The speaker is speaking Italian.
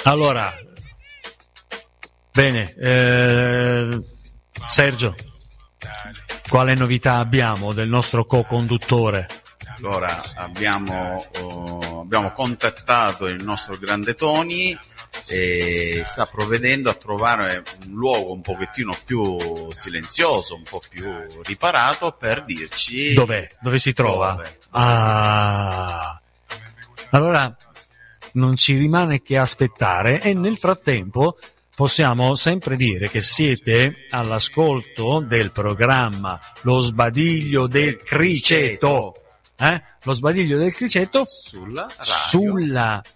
Allora, bene, Sergio, quale novità abbiamo del nostro co-conduttore? Allora, abbiamo contattato il nostro grande Tony e sta provvedendo a trovare un luogo un pochettino più silenzioso, un po' più riparato per dirci dove si trova. Allora non ci rimane che aspettare e nel frattempo possiamo sempre dire che siete all'ascolto del programma Lo Sbadiglio del Criceto. Lo Sbadiglio del Criceto sulla